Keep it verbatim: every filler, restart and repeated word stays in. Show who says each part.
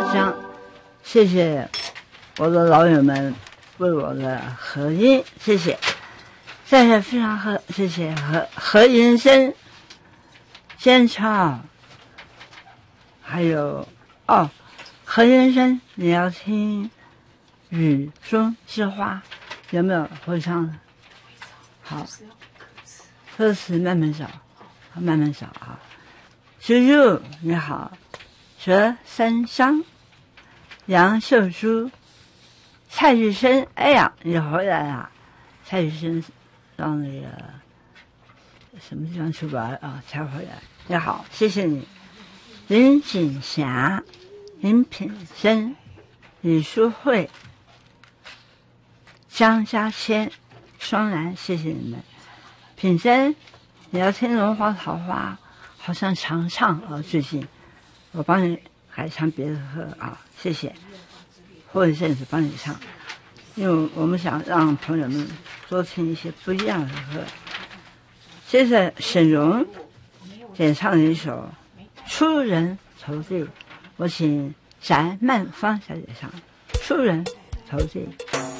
Speaker 1: 张，谢谢我的老友们为我的合音，谢谢。再次非常和谢谢何何云生、仙超，还有哦，何云生，你要听雨中之花，有没有会唱的？好，歌词慢慢找，慢慢找啊。猪猪你好，佘三香、杨秀珠、蔡玉生，哎呀，你回来了，蔡玉生。到那个什么地方出版啊？才回来。你好，谢谢你。林锦霞、林品生、李淑慧、张家谦、双兰，谢谢你们。品生，你要听《龙花桃花》，好像常唱啊。最近我帮你改唱别的歌啊，谢谢。或者甚至帮你唱。因为我们想让朋友们多听一些不一样的歌。接着沈荣演唱了一首《出人头地》，我请翟曼芳小姐唱《出人头地》。